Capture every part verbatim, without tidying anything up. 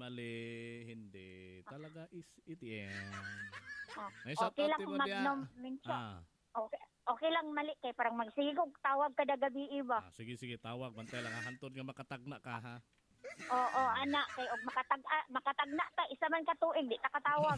mali, hindi. Talaga is it yan. Oh, May okay shoutout lang ti kung mo diya. Magnom Mincho. Ah. Okay, okay lang mali kay parang magsigog tawag kada gabi iba. ah, sige, sige, tawag. Bantay lang. Hantod nga makatagna ka, ha? Oo, anak kay og makatag ah, makatagna ta isa man ka tuig di ta katawag.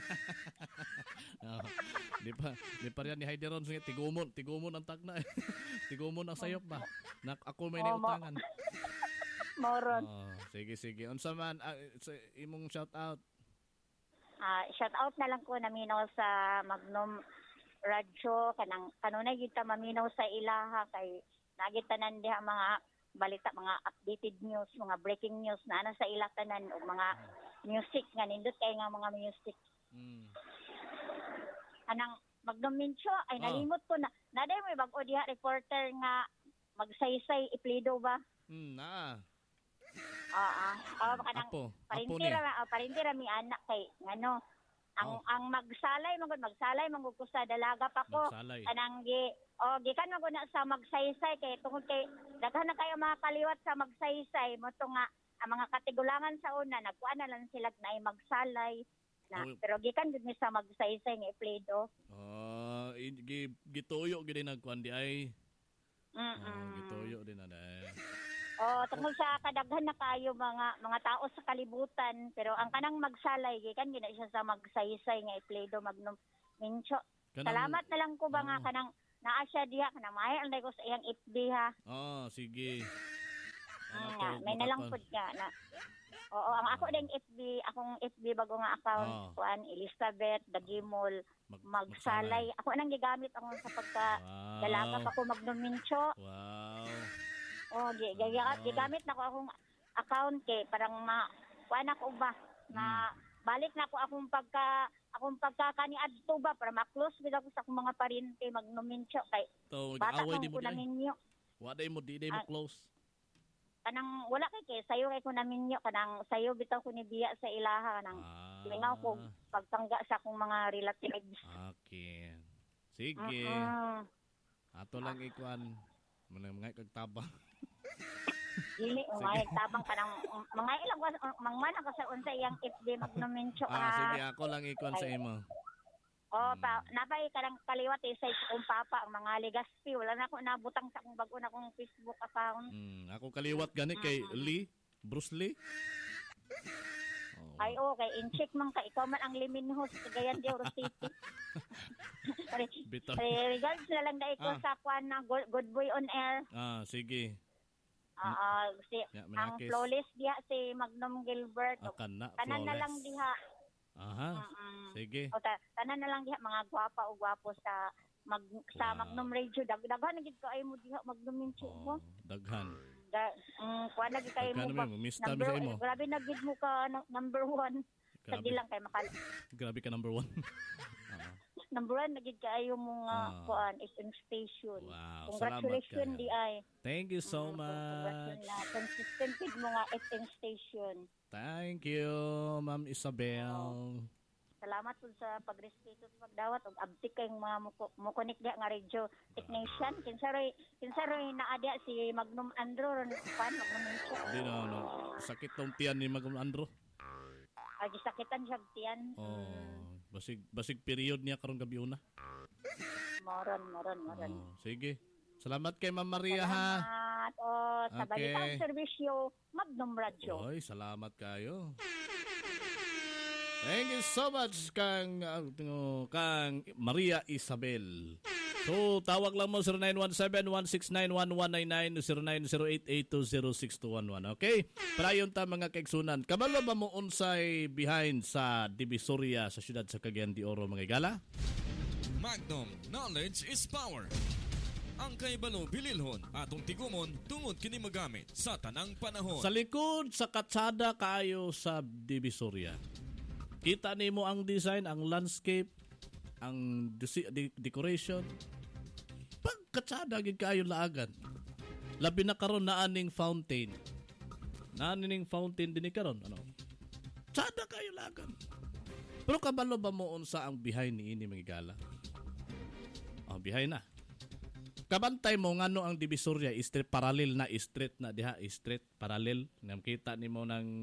oh, di pa, di pa yan ni Heideron. Sige, tigumon. Tigumon ang tagna. Tigumon ang sayop ba? Nak ako may Oh, mo- niutangan. Moron. Oh, sige, sige. Unsa man, ah, sa imong shoutout. Ah, shout out na lang ko naminaw sa Magnom Radyo kanang kanunay kita maminaw sa ilaha kay nagitanan diha mga balita, mga updated news, mga breaking news na ana sa ila tanan og mga music nga nindot kay nga mga music. Mm. Anang Magnom Mincho ay Oh. nalimot ko na. Naday mo bag-o diha reporter nga magsaysay iplido ba? Mm, na. Oo. Oh, kanang Apo. Apo parintira niya. oh, parintira mi anak kay ngano ang Oh. ang magsalay magud magsalay magud ko sa dalaga pa ko. Magsalay. Kanang gi oh gikan magud na sa magsaysay kay tungod kay daghan na kayo mga kaliwat sa magsaysay mo to nga ang mga katigulangan sa una nagkuan na lang sila na ay magsalay na Oh. pero gikan gud mi sa magsaysay nga ipledo. Ah, uh, gi gituyo gid nagkuan di ay. Mm. Oh, gituyo din na dai. Oh, tungkol sa kadaghan na kayo mga mga tao sa kalibutan, pero ang kanang magsalay gikan gina siya sa magsaysay nga ipledo Magnom Mincho. Kanang- Salamat na lang ko ba nga Oh. kanang naa siya diha kanang may alay ko sa iyang F B ha. Oh, sige. Ano Mm, to, nga, may nalang makaka- pud nga na. Oo, ang ako ding F B, akong F B bago nga account, Oh. kuan Elizabeth Dagimol Mag- magsalay. Ako nang gigamit ako sa pagka Wow. dalaga pa ko Magnom Mincho. Wow. Oh, gi gigamit, gigamit na ko akong account kay parang ma kuan ako ba na balik na ko akong pagka akong pagkakani adto ba para ma-close gid ako sa akong mga parente Magnom Mincho kay To bata away ko di mo ko di. ay. naminyo. Wa day mo di day mo Ah. close. Kanang wala kay kay sayo kay ko naminyo kanang sayo bitaw ko ni biya sa ilaha kanang Ah. lingaw ko pagtangga sa akong mga relatives. Okay. Sige. Mm. Ato lang ikuan. Mga mga kagtabang. Dili umay tabang kanang mga ilang was mangman ako sa unsa iyang F D Magnom Mincho Ah, sige, ha. ako lang ikuan sa imo. Oh, pa, napay karang kaliwat eh, sa kong papa, ang mga Legaspi. Wala na ako nabutang sa akong bago na akong Facebook account. Mm, ako kaliwat gani kay Lee, Bruce Lee. Oh. Ay, oh, kay in-check man ka. Ikaw man ang liminhos sa Cagayan de Oro City. Sorry. Bitaw. Sorry, regards na lang dahil ko Ah. sa kwan na Good, Good Boy on Air. Ah, sige. Ah, ah, si, Ya, ang Manakis. flawless diha si Magnom Gilbert. Akan na, Tanan na flawless. lang diha. Aha. Mm-mm. Sige. O, ta, tanan na lang diha mga gwapa o gwapo sa mag sa Wow. Magnom Radio. Dag daghan gid ka ay mo diha Magnom Mincho mo. Oh, daghan. Da, um, kuha na gid kayo Daghan mo ba? mo, mista mi Number, sa imo. grabe na gid mo ka no- number one. Grabe. Sige lang kay makal. Grabe ka number one. Ah, Number one na gid kayo mo nga Ah. kuan F M station. Wow, Congratulations salamat di kayo. ay. Thank you so Mm, much. congratulations na consistent gid mo nga F M station. Thank you, Ma'am Isabel. Salamat po sa pagrespeto sa pagdawat ug abtik kayong mga muko mukonik diha nga radio technician. Kinsaroy kinsaroy naa diha si Magnom Andro ron pan Magnom Mincho. Di na, no. Sakit tong tiyan ni Magum Andro. Ay gisakitan siya tiyan. Oh, basig basig period niya karon gabi una. Moron moron moron. Oh, sige. Salamat kay Ma'am Maria ha. Salamat o sa Okay. balitang serbisyo Magnom Radio. Oy, salamat kayo. Thank you so much kang uh, tingo- kang Maria Isabel. So, tawag lang mo zero nine one seven, one six nine, one one nine nine, zero nine zero eight, eight two zero six two one one. Okay? Prayon ta mga kaigsunan. Kabalo ba mo unsay behind sa Divisoria sa siyudad sa Cagayan de Oro mga igala? Magnom, knowledge is power. Ang kaibalo bililhon atong tigumon tungod kini magamit sa tanang panahon. Sa likod sa katsada kaayo sa Divisoria. Kita nimo ang design, ang landscape, ang desi- de- decoration. Pagkatsada gid kaayo laagan. Labi na karon na aning fountain. Na aning fountain dinhi karon ano. Tsada kaayo laagan. Pero kabalo ba mo unsa ang behind niini mga igala? Oh, behind na. Kabantay mo ngano ang Divisoria street parallel na street na diha street parallel. Ngam kita nimo ng